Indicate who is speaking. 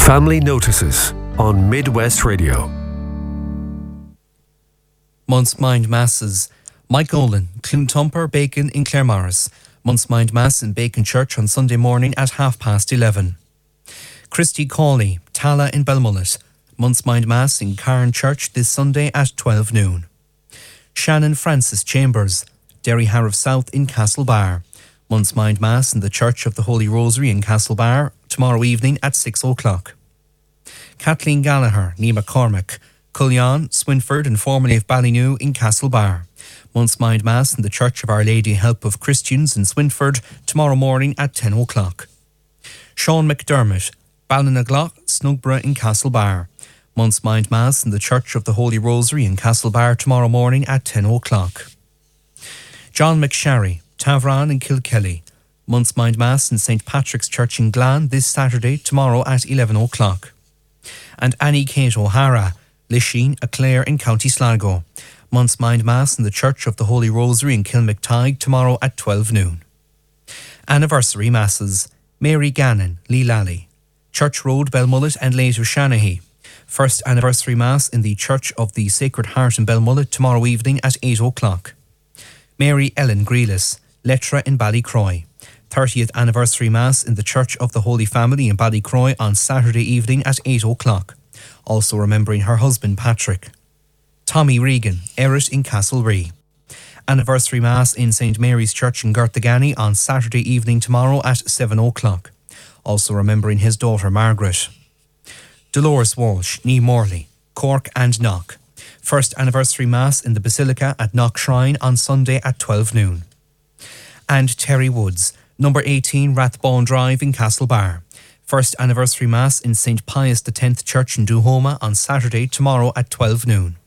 Speaker 1: Family Notices on Midwest Radio.
Speaker 2: Month's Mind Masses. Mike Olin, Clontumper, Bacon in Claremorris. Month's Mind Mass in Bacon Church on Sunday morning at 11:30. Christy Cawley, Tala in Belmullet. Month's Mind Mass in Carn Church this Sunday at 12 noon. Shannon Francis Chambers, Derry Harrow South in Castlebar. Month's Mind Mass in the Church of the Holy Rosary in Castlebar tomorrow evening at 6 o'clock. Kathleen Gallagher, Nima Cormac, Cullion, Swinford and formerly of Ballynew in Castlebar. Month's Mind Mass in the Church of Our Lady Help of Christians in Swinford tomorrow morning at 10 o'clock. Sean McDermott, Ballinaglagh, Snugborough in Castlebar. Month's Mind Mass in the Church of the Holy Rosary in Castlebar tomorrow morning at 10 o'clock. John McSharry, Tavran in Kilkelly. Month's Mind Mass in St. Patrick's Church in Glan this Saturday tomorrow at 11 o'clock. And Annie Kate O'Hara, Lisheen, Clare in County Sligo. Month's Mind Mass in the Church of the Holy Rosary in Kilmactide tomorrow at 12 noon. Anniversary Masses. Mary Gannon, Lee Lally. Church Road, Belmullet and later Shanahy. First Anniversary Mass in the Church of the Sacred Heart in Belmullet tomorrow evening at 8 o'clock. Mary Ellen Grealis, Lettra in Ballycroy. 30th Anniversary Mass in the Church of the Holy Family in Ballycroy on Saturday evening at 8 o'clock. Also remembering her husband Patrick. Tommy Regan, Errett in Castlerea. Anniversary Mass in St. Mary's Church in Garthaganny on Saturday evening tomorrow at 7 o'clock. Also remembering his daughter Margaret. Dolores Walsh, Nee Morley, Cork and Knock. First Anniversary Mass in the Basilica at Knock Shrine on Sunday at 12 noon. And Terry Woods, number 18 Rathbone Drive in Castlebar. First Anniversary Mass in St. Pius X Church in Duhoma on Saturday tomorrow at 12 noon.